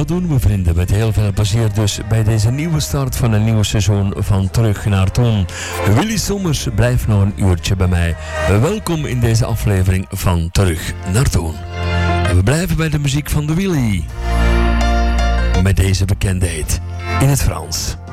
doen we, vrienden. Met heel veel plezier dus bij deze nieuwe start van een nieuw seizoen van Terug naar Toen. Willy Sommers blijft nog een uurtje bij mij. Welkom in deze aflevering van Terug naar Toen. En we blijven bij de muziek van de Willy. Met deze bekendheid in het Frans.